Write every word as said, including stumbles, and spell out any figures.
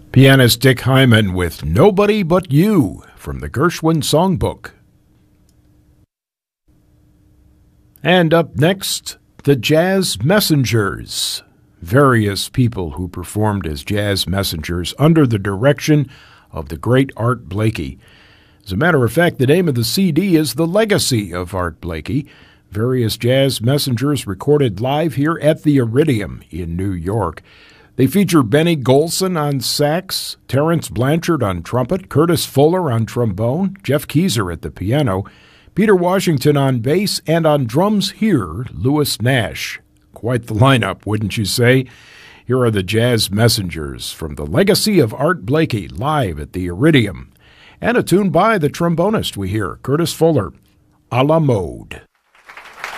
Pianist Dick Hyman with Nobody But You from the Gershwin Songbook. And up next, the Jazz Messengers. Various people who performed as jazz messengers under the direction of the great Art Blakey. As a matter of fact, the name of the C D is The Legacy of Art Blakey. Various jazz messengers recorded live here at the Iridium in New York. They feature Benny Golson on sax, Terrence Blanchard on trumpet, Curtis Fuller on trombone, Jeff Keyser at the piano, Peter Washington on bass, and on drums here, Louis Nash. Quite the lineup, wouldn't you say? Here are the Jazz Messengers from The Legacy of Art Blakey live at the Iridium. And a tune by the trombonist we hear, Curtis Fuller, A La Mode.